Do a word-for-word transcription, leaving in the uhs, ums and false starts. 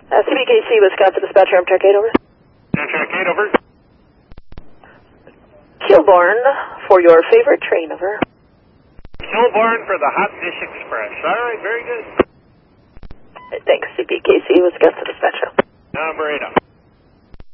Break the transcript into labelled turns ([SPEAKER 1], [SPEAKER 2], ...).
[SPEAKER 1] Uh, C B K C, Wisconsin Dispatcher, Amtrak eight, over.
[SPEAKER 2] Amtrak eight, over.
[SPEAKER 1] Kilbourne, for your favorite train, over.
[SPEAKER 2] Kilbourne for the Hot Dish Express. All right, very good.
[SPEAKER 1] Thanks, C B K C, Wisconsin Dispatcher.
[SPEAKER 2] Number eight up.